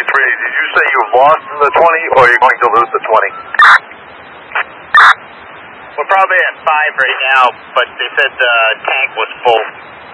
did you say you've lost the 20 or you're going to lose the 20? We're probably at 5 right now, but they said the tank was full.